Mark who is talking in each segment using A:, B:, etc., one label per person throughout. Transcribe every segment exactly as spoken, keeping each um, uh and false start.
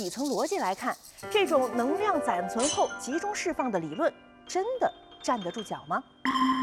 A: 底层逻辑来看，这种能量暂存后集中释放的理论，真的站得住脚吗？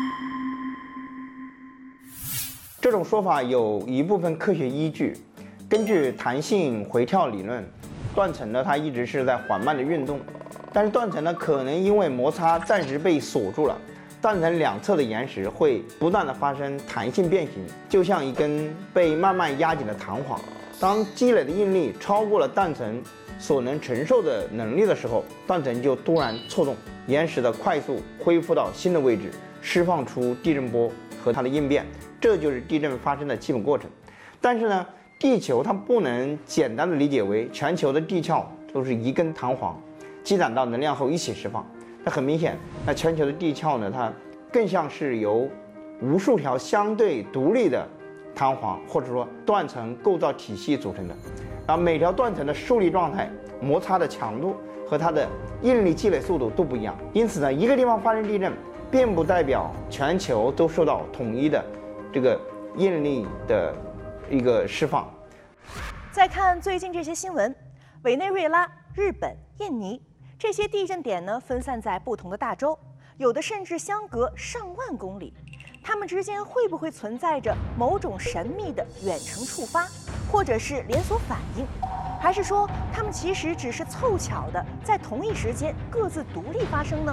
B: 这种说法有一部分科学依据。根据弹性回跳理论，断层呢它一直是在缓慢的运动，但是断层呢可能因为摩擦暂时被锁住了，断层两侧的岩石会不断的发生弹性变形，就像一根被慢慢压紧的弹簧。当积累的应力超过了断层所能承受的能力的时候，断层就突然错动，岩石的快速恢复到新的位置，释放出地震波和它的应变，这就是地震发生的基本过程。但是呢，地球它不能简单的理解为全球的地壳都是一根弹簧，积攒到能量后一起释放。那很明显，那全球的地壳呢，它更像是由无数条相对独立的弹簧或者说断层构造体系组成的。然后每条断层的受力状态、摩擦的强度和它的应力积累速度都不一样。因此呢，一个地方发生地震，并不代表全球都受到统一的这个应力的一个释放。
A: 再看最近这些新闻，委内瑞拉、日本、印尼这些地震点呢，分散在不同的大洲，有的甚至相隔上万公里。它们之间会不会存在着某种神秘的远程触发，或者是连锁反应，还是说它们其实只是凑巧的在同一时间各自独立发生呢？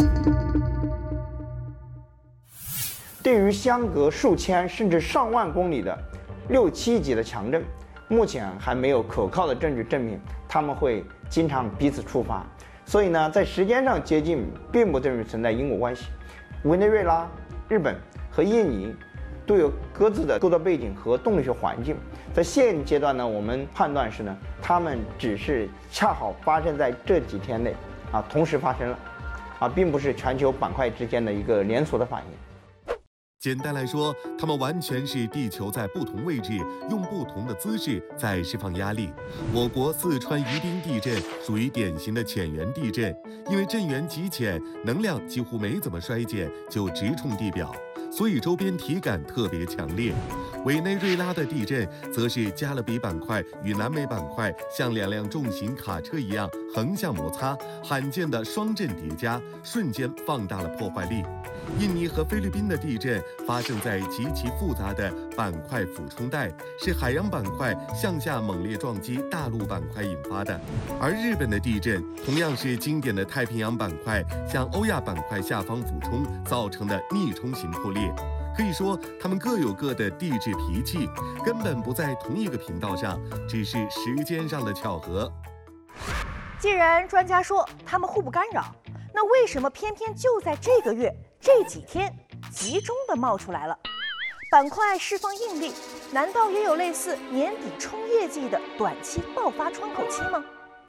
B: 对于相隔数千甚至上万公里的六七级的强震，目前还没有可靠的证据证明它们会经常彼此触发，所以呢，在时间上接近并不等于存在因果关系。委内瑞拉、日本和印尼都有各自的构造背景和动力学环境，在现阶段呢，我们判断是呢，它们只是恰好发生在这几天内啊，同时发生了，啊，并不是全球板块之间的一个连锁的反应。
C: 简单来说，它们完全是地球在不同位置用不同的姿势在释放压力。我国四川宜宾地震属于典型的浅源地震，因为震源极浅，能量几乎没怎么衰减，就直冲地表，所以周边体感特别强烈。委内瑞拉的地震则是加勒比板块与南美板块像两辆重型卡车一样横向摩擦，罕见的双震叠加，瞬间放大了破坏力。印尼和菲律宾的地震发生在极其复杂的板块俯冲带，是海洋板块向下猛烈撞击大陆板块引发的。而日本的地震同样是经典的太平洋板块向欧亚板块下方俯冲造成的逆冲型破裂。可以说，它们各有各的地质脾气，根本不在同一个频道上，只是时间上的巧合。
A: 既然专家说它们互不干扰，那为什么偏偏就在这个月、这几天集中的冒出来了？板块释放应力，难道也有类似年底冲业绩的短期爆发窗口期吗？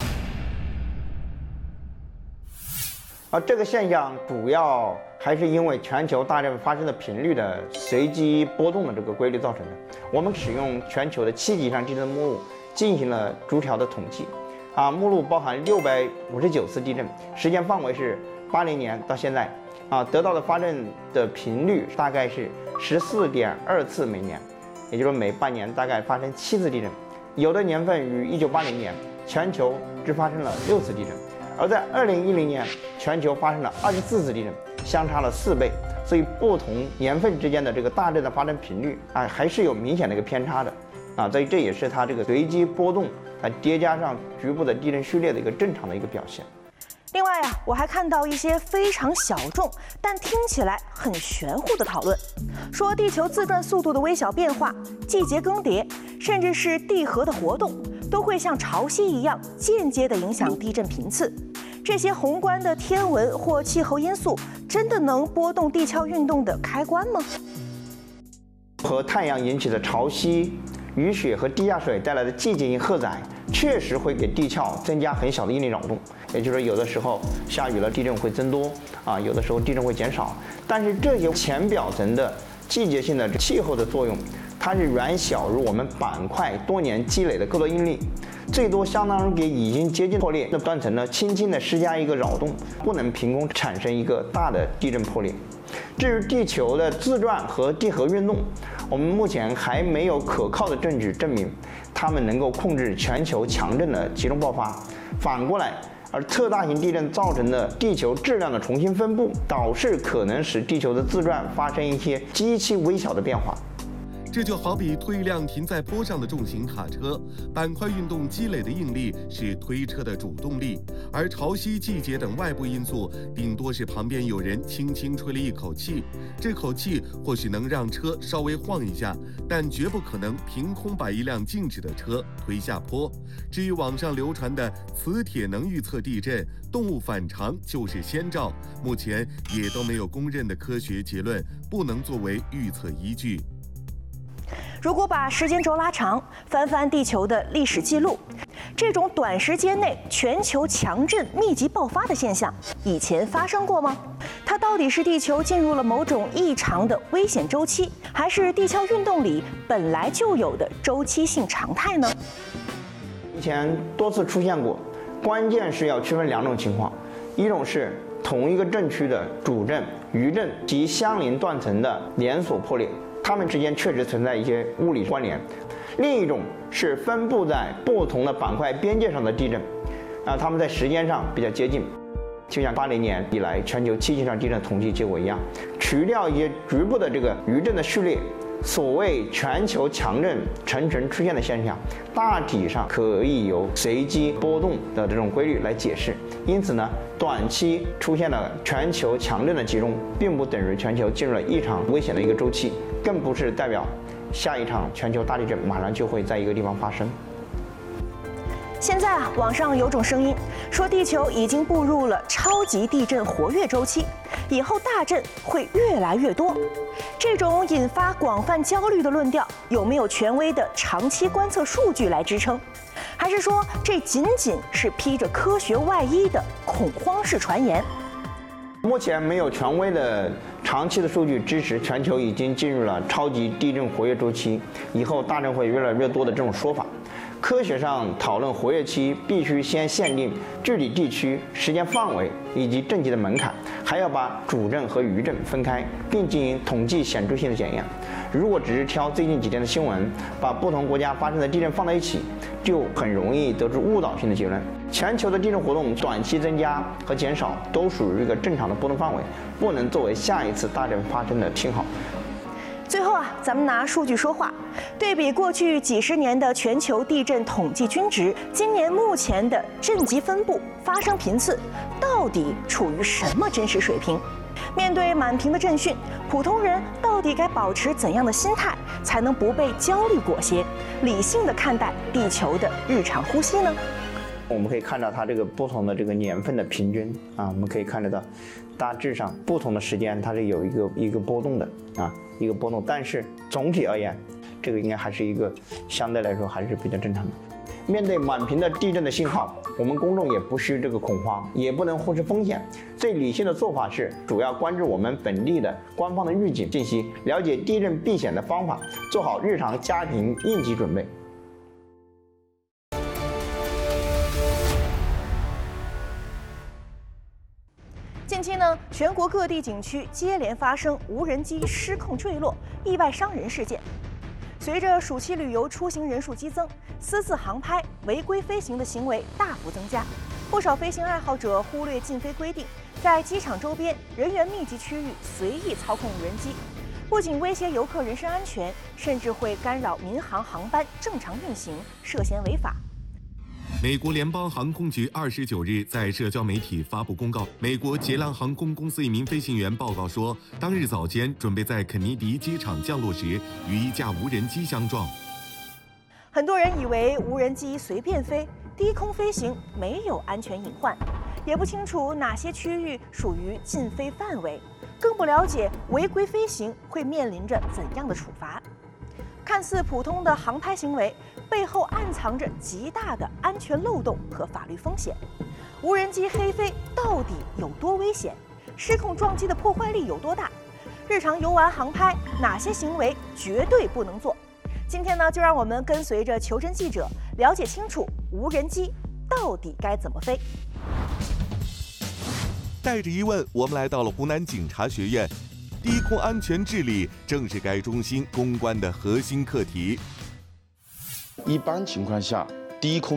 B: 而这个现象主要还是因为全球大震发生的频率的随机波动的这个规律造成的。我们使用全球的七级以上地震目录进行了逐条的统计，啊，目录包含六百五十九次地震，时间范围是八零年到现在，啊，得到的发震的频率大概是十四点二次每年，也就是说每半年大概发生七次地震。有的年份于一九八零年，全球只发生了六次地震。而在二零一零年，全球发生了二十四次地震，相差了四倍。所以不同年份之间的这个大震的发生频率啊，还是有明显的一个偏差的啊。所以这也是它这个随机波动啊叠加上局部的地震序列的一个正常的一个表现。
A: 另外啊，我还看到一些非常小众但听起来很玄乎的讨论，说地球自转速度的微小变化、季节更迭，甚至是地核的活动，都会像潮汐一样间接地影响地震频次。这些宏观的天文或气候因素，真的能波动地壳运动的开关吗？
B: 和太阳引起的潮汐、雨雪和地下水带来的季节性荷载，确实会给地壳增加很小的应力扰动。也就是说，有的时候下雨了，地震会增多啊；有的时候地震会减少。但是这些浅表层的季节性的气候的作用，它是远小于我们板块多年积累的构造应力，最多相当于给已经接近破裂的断层呢，轻轻的施加一个扰动，不能凭空产生一个大的地震破裂。 至于地球的自转和地核运动，我们目前还没有可靠的证据证明它们能够控制全球强震的集中爆发。反过来，而特大型地震造成的地球质量的重新分布，倒是可能使地球的自转发生一些极其微小的变化。
C: 这就好比推一辆停在坡上的重型卡车，板块运动积累的应力是推车的主动力，而潮汐、季节等外部因素，顶多是旁边有人轻轻吹了一口气，这口气或许能让车稍微晃一下，但绝不可能凭空把一辆静止的车推下坡。至于网上流传的磁铁能预测地震，动物反常就是先兆，目前也都没有公认的科学结论，不能作为预测依据。
A: 如果把时间轴拉长，翻翻地球的历史记录，这种短时间内全球强震密集爆发的现象，以前发生过吗？它到底是地球进入了某种异常的危险周期，还是地壳运动里本来就有的周期性常态呢？
B: 以前多次出现过，关键是要区分两种情况，一种是同一个震区的主震、余震及相邻断层的连锁破裂，它们之间确实存在一些物理关联；另一种是分布在不同的板块边界上的地震，啊，它们在时间上比较接近，就像八零年以来全球七级以上地震统计结果一样，除掉一些局部的这个余震的序列，所谓全球强震层层出现的现象，大体上可以由随机波动的这种规律来解释。因此呢，短期出现了全球强震的集中，并不等于全球进入了异常危险的一个周期，更不是代表下一场全球大地震马上就会在一个地方发生。
A: 现在啊，网上有种声音说地球已经步入了超级地震活跃周期，以后大震会越来越多。这种引发广泛焦虑的论调，有没有权威的长期观测数据来支撑？还是说这仅仅是披着科学外衣的恐慌式传言？
B: 目前没有权威的长期的数据支持全球已经进入了超级地震活跃周期，以后大震会越来越多的这种说法。科学上讨论活跃期，必须先限定具体地区、时间范围以及震级的门槛，还要把主震和余震分开，并进行统计显著性的检验。如果只是挑最近几天的新闻，把不同国家发生的地震放在一起，就很容易得出误导性的结论。全球的地震活动短期增加和减少都属于一个正常的波动范围，不能作为下一次大震发生的信号。
A: 最后啊，咱们拿数据说话，对比过去几十年的全球地震统计均值，今年目前的震级分布、发生频次，到底处于什么真实水平？面对满屏的震讯，普通人到底该保持怎样的心态，才能不被焦虑裹挟，理性地看待地球的日常呼吸呢？
B: 我们可以看到它这个不同的这个年份的平均啊，我们可以看得到，大致上不同的时间它是有一个一个波动的啊，一个波动，但是总体而言，这个应该还是一个相对来说还是比较正常的。面对满屏的地震的信号，我们公众也不需这个恐慌，也不能忽视风险。最理性的做法是，主要关注我们本地的官方的预警信息，了解地震避险的方法，做好日常家庭应急准备。
A: 近期呢，全国各地景区接连发生无人机失控坠落、意外伤人事件。随着暑期旅游出行人数激增，私自航拍、违规飞行的行为大幅增加。不少飞行爱好者忽略禁飞规定，在机场周边人员密集区域随意操控无人机，不仅威胁游客人身安全，甚至会干扰民航航班正常运行，涉嫌违法。
C: 美国联邦航空局二十九日在社交媒体发布公告，美国捷浪航空公司一名飞行员报告说，当日早间准备在肯尼迪机场降落时，与一架无人机相撞。
A: 很多人以为无人机随便飞，低空飞行没有安全隐患，也不清楚哪些区域属于禁飞范围，更不了解违规飞行会面临着怎样的处罚。看似普通的航拍行为，背后暗藏着极大的安全漏洞和法律风险。无人机黑飞到底有多危险？失控撞击的破坏力有多大？日常游玩航拍哪些行为绝对不能做？今天呢，就让我们跟随着求真记者了解清楚无人机到底该怎么飞。
D: 带着疑问，我们来到了湖南警察学院。
C: 低空安全治理正是该中心攻关的核心课题。
D: 一般情况下，低空